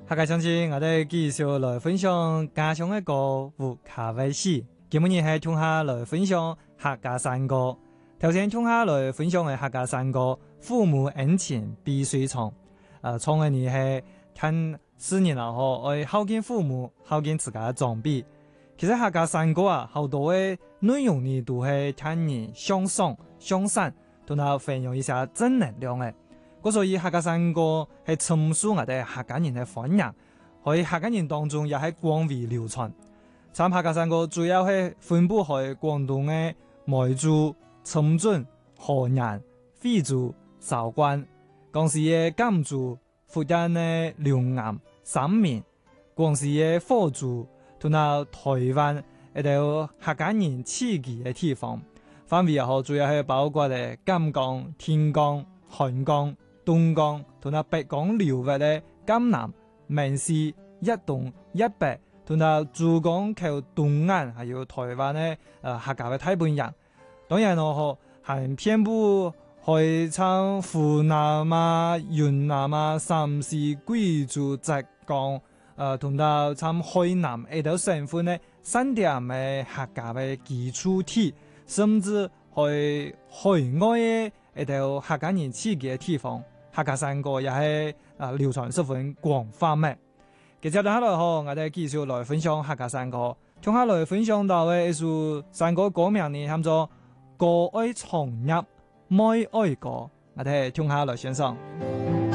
客家鄉親，我哋繼續來分享家鄉嘅歌有咖啡史。今日係聽下來分享客家山歌。頭先聽下來分享嘅客家山歌，父母恩情必須從。從嘅你係看4年啦，嗬，孝敬父母，孝敬自家嘅長輩。其實客家山歌啊，好多嘅內容呢都係聽人向上向善，同埋分享一下正能量嘅。所以客家山歌係陳述我哋客家人嘅歡迎，喺客家人當中也係廣為流傳。參客家山歌主要係分布喺廣東嘅梅州、深圳、河南、惠州、韶關、江西嘅甘肅、福建嘅龍岩、三明、廣西嘅福州，同埋台灣一啲客家人聚集嘅地方。範圍也好，主要係包括嘅錦江、天江、漢江、東江同埋北江流域嘅江南、閩西、一東、一北，同埋珠江口東岸，還有台灣嘅客家嘅大本營。當然咯，還遍布去參湖南啊、雲南啊、陕西、貴州、浙江，同埋參海南一啲省份嘅3點嘅客家嘅基礎地，甚至去海外嘅一啲客家人聚集嘅地方。客家山歌也係流傳十分廣泛嘅。接下來我哋繼續來分享客家山歌。聽下來分享到嘅一首山歌歌名呢，叫做《歌愛長入愛愛歌》，我哋聽下來欣賞。